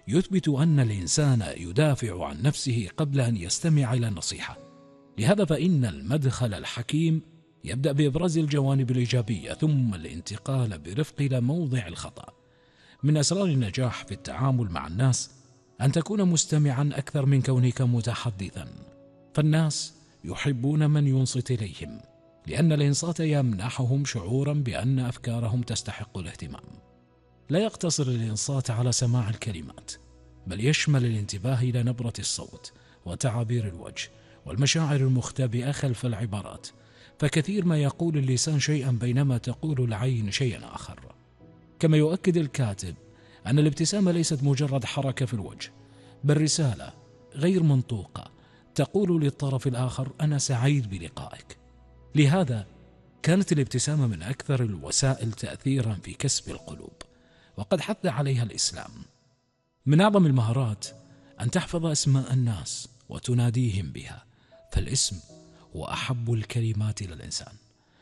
يثبت أن الإنسان يدافع عن نفسه قبل أن يستمع إلى النصيحة. لهذا فإن المدخل الحكيم يبدأ بإبراز الجوانب الإيجابية ثم الانتقال برفق إلى موضع الخطأ. من أسرار النجاح في التعامل مع الناس أن تكون مستمعا أكثر من كونك متحدثا، فالناس يحبون من ينصت إليهم، لأن الإنصات يمنحهم شعورا بأن أفكارهم تستحق الاهتمام. لا يقتصر الإنصات على سماع الكلمات، بل يشمل الانتباه إلى نبرة الصوت وتعابير الوجه والمشاعر المختبئة خلف العبارات، فكثير ما يقول اللسان شيئا بينما تقول العين شيئا آخر. كما يؤكد الكاتب أن الابتسامة ليست مجرد حركة في الوجه، بل رسالة غير منطوقة تقول للطرف الآخر أنا سعيد بلقائك. لهذا كانت الابتسامة من أكثر الوسائل تأثيرا في كسب القلوب، وقد حث عليها الإسلام. من أعظم المهارات أن تحفظ أسماء الناس وتناديهم بها، فالاسم هو أحب الكلمات إلى الإنسان،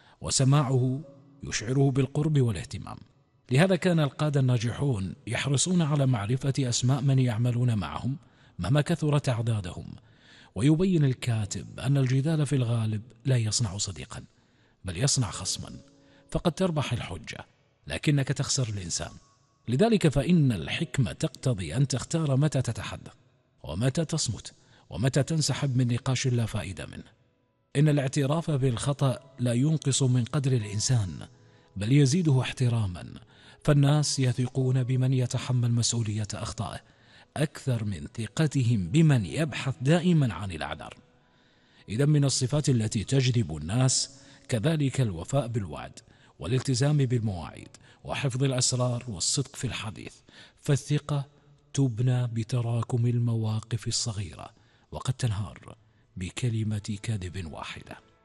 وسماعه يشعره بالقرب والاهتمام. لهذا كان القادة الناجحون يحرصون على معرفة أسماء من يعملون معهم مهما كثرت أعدادهم. ويبين الكاتب أن الجدال في الغالب لا يصنع صديقا، بل يصنع خصما، فقد تربح الحجة لكنك تخسر الإنسان. لذلك فإن الحكمة تقتضي أن تختار متى تتحدث ومتى تصمت ومتى تنسحب من نقاش لا فائدة منه. إن الاعتراف بالخطأ لا ينقص من قدر الإنسان، بل يزيده احتراما، فالناس يثقون بمن يتحمل مسؤولية أخطائه أكثر من ثقتهم بمن يبحث دائما عن الأعذار. إذا من الصفات التي تجذب الناس كذلك الوفاء بالوعد والالتزام بالمواعيد وحفظ الأسرار والصدق في الحديث، فالثقة تبنى بتراكم المواقف الصغيرة وقد تنهار بكلمة كذب واحدة.